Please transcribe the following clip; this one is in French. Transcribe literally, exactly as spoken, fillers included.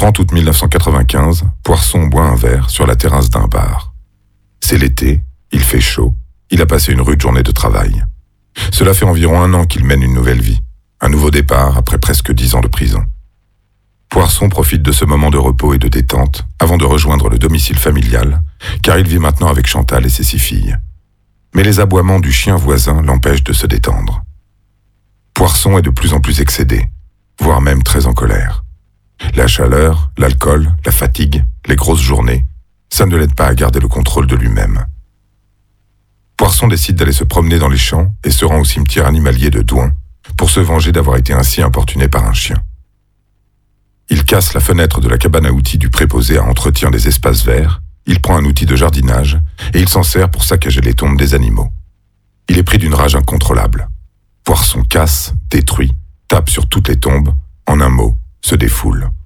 trente août mille neuf cent quatre-vingt-quinze, Poisson boit un verre sur la terrasse d'un bar. C'est l'été, il fait chaud, il a passé une rude journée de travail. Cela fait environ un an qu'il mène une nouvelle vie, un nouveau départ après presque dix ans de prison. Poisson profite de ce moment de repos et de détente avant de rejoindre le domicile familial, car il vit maintenant avec Chantal et ses six filles. Mais les aboiements du chien voisin l'empêchent de se détendre. Poisson est de plus en plus excédé, voire même très en colère. La chaleur, l'alcool, la fatigue, les grosses journées, ça ne l'aide pas à garder le contrôle de lui-même. Poisson décide d'aller se promener dans les champs et se rend au cimetière animalier de Douin pour se venger d'avoir été ainsi importuné par un chien. Il casse la fenêtre de la cabane à outils du préposé à entretien des espaces verts, il prend un outil de jardinage et il s'en sert pour saccager les tombes des animaux. Il est pris d'une rage incontrôlable. Poisson casse, détruit, tape sur toutes les tombes, en un mot, se défoule.